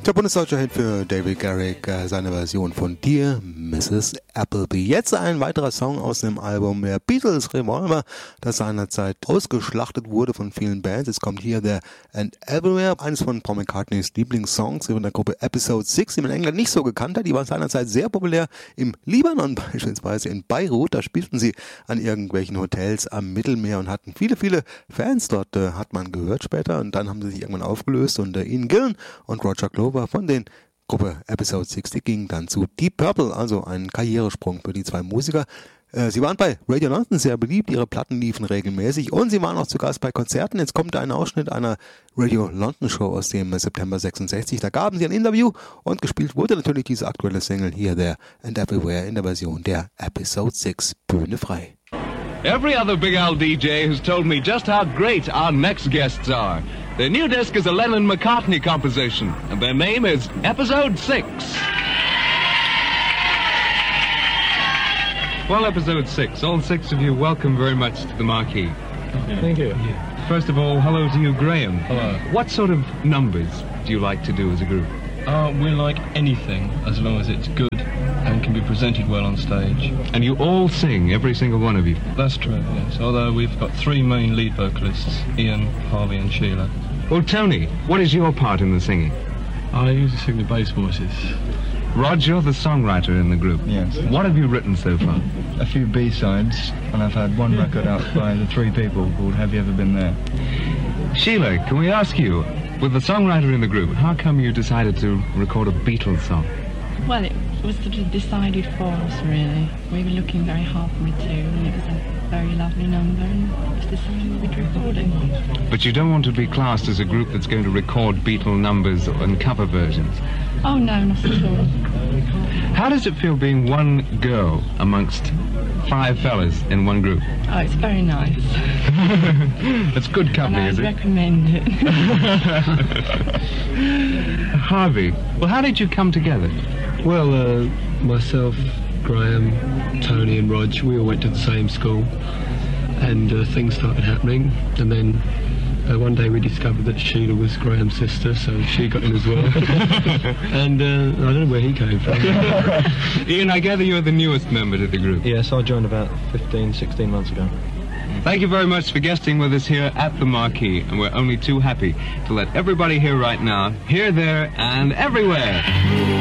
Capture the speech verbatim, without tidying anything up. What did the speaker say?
Der bundesdeutsche Hit für David Garrick, äh, seine Version von Dear Missus Appleby. Jetzt ein weiterer Song aus dem Album der Beatles Revolver, das seinerzeit ausgeschlachtet wurde von vielen Bands. Es kommt hier There and Everywhere, eines von Paul McCartneys Lieblingssongs von der Gruppe Episode six, die man in England nicht so gekannt hat. Die war seinerzeit sehr populär im Libanon, beispielsweise in Beirut. Da spielten sie an irgendwelchen Hotels am Mittelmeer und hatten viele, viele Fans dort, äh, hat man gehört später. Und dann haben sie sich irgendwann aufgelöst und äh, Ian Gillan und Roger Glover von den Gruppe Episode six, die gingen dann zu Deep Purple, also ein Karrieresprung für die zwei Musiker. Äh, sie waren bei Radio London sehr beliebt, ihre Platten liefen regelmäßig und sie waren auch zu Gast bei Konzerten. Jetzt kommt ein Ausschnitt einer Radio London Show aus dem September sechsundsechzig. Da gaben sie ein Interview und gespielt wurde natürlich diese aktuelle Single Here, There and Everywhere in der Version der Episode six. Bühne frei. Every other Big Al D J has told me just how great our next guests are. Their new disc is a Lennon-McCartney composition, and their name is Episode six. Well, Episode six, all six of you, welcome very much to the marquee. Thank you. First of all, hello to you, Graham. Hello. What sort of numbers do you like to do as a group? Uh, we like anything, as long as it's good and can be presented well on stage. And you all sing, every single one of you? That's true, yes. Although we've got three main lead vocalists, Ian, Harvey and Sheila. Well, Tony, what is your part in the singing? I usually sing the bass voices. Rod, you're the songwriter in the group. Yes. What have you written so far? A few B-sides, and I've had one record out by the Three People called Have You Ever Been There? Sheila, can we ask you, with the songwriter in the group, how come you decided to record a Beatles song? Well, it was sort of decided for us, really. We were looking very hard for it too, and it was a very lovely number, and it was decided we'd record it. But you don't want to be classed as a group that's going to record Beatle numbers and cover versions? Oh, no, not at all. How does it feel being one girl amongst five fellas in one group? Oh, it's very nice. That's good company, and is it? I recommend it. Harvey, well, how did you come together? Well, uh, myself, Graham, Tony and Rog, we all went to the same school, and uh, things started happening, and then uh, one day we discovered that Sheila was Graham's sister, so she got in as well. And uh, I don't know where he came from. Ian, I gather you're the newest member to the group. Yes, I joined about fifteen, sixteen months ago. Thank you very much for guesting with us here at the Marquee, and we're only too happy to let everybody here right now, here, there, and everywhere.